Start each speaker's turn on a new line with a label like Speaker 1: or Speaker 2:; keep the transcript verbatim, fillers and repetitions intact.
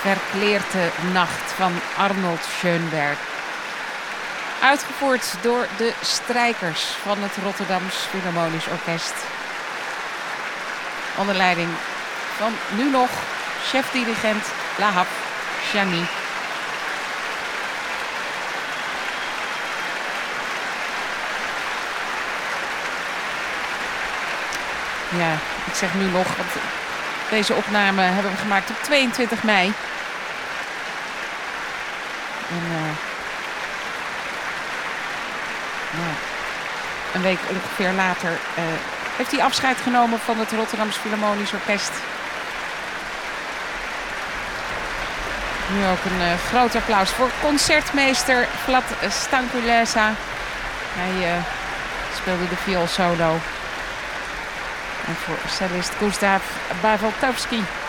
Speaker 1: Verkleerde Nacht van Arnold Schönberg. Uitgevoerd door de strijkers van het Rotterdams Philharmonisch Orkest. Onder leiding van nu nog chef-dirigent Lahab Shani. Ja, ik zeg nu nog, want deze opname hebben we gemaakt op tweeëntwintig mei. En uh, nou, een week ongeveer later uh, heeft hij afscheid genomen van het Rotterdams Philharmonisch Orkest. Nu ook een uh, groot applaus voor concertmeester Vlad Stankulesa. Hij uh, speelde de viool solo. En voor cellist Gustav Bavaltovsky.